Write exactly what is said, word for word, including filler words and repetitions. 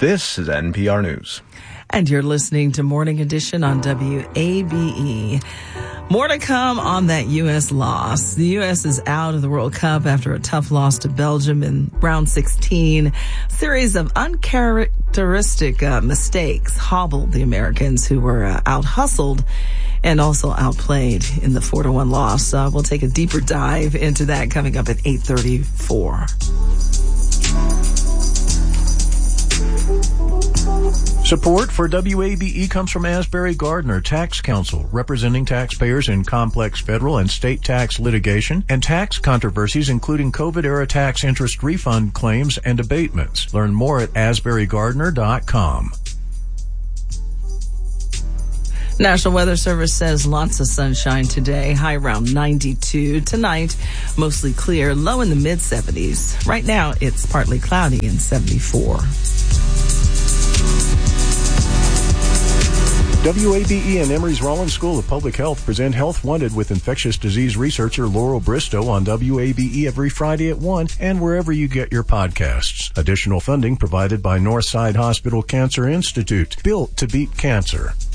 This is N P R News. And you're listening to Morning Edition on W A B E. More to come on that U S loss. The U S is out of the World Cup after a tough loss to Belgium in round sixteen. A series of uncharacteristic uh, mistakes hobbled the Americans, who were uh, out-hustled and also outplayed in the four to one loss. Uh, we'll take a deeper dive into that coming up at eight thirty-four. Support for W A B E comes from Asbury Gardner Tax Counsel, representing taxpayers in complex federal and state tax litigation and tax controversies, including COVID-era tax interest refund claims and abatements. Learn more at asbury gardner dot com. National Weather Service says lots of sunshine today, high around ninety-two. Tonight, mostly clear, low in the mid seventies. Right now, it's partly cloudy and seventy-four. W A B E and Emory's Rollins School of Public Health present Health Wanted with infectious disease researcher Laurel Bristow on W A B E every Friday at one and wherever you get your podcasts. Additional funding provided by Northside Hospital Cancer Institute, built to beat cancer.